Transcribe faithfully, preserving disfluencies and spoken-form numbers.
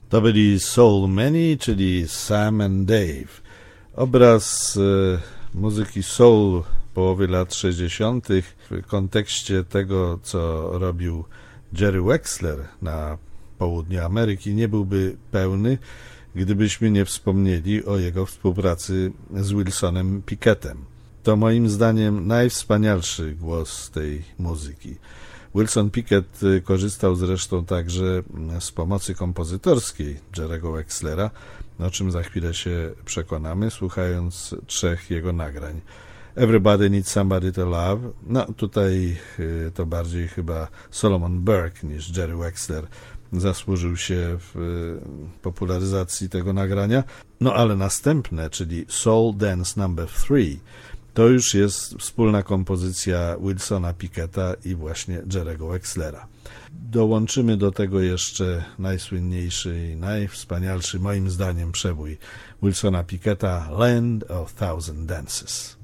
To byli Soul Many, czyli Sam and Dave. Obraz e, muzyki soul połowy lat sześćdziesiątych w kontekście tego, co robił Jerry Wexler na południu Ameryki, nie byłby pełny, gdybyśmy nie wspomnieli o jego współpracy z Wilsonem Pickettem. To moim zdaniem najwspanialszy głos tej muzyki. Wilson Pickett korzystał zresztą także z pomocy kompozytorskiej Jerry'ego Wexlera, o czym za chwilę się przekonamy, słuchając trzech jego nagrań. Everybody Needs Somebody to Love, no tutaj to bardziej chyba Solomon Burke niż Jerry Wexler zasłużył się w popularyzacji tego nagrania. No ale następne, czyli Soul Dance number three, to już jest wspólna kompozycja Wilsona Picketta i właśnie Jerry'ego Wexlera. Dołączymy do tego jeszcze najsłynniejszy i najwspanialszy moim zdaniem przebój Wilsona Picketta, Land of Thousand Dances.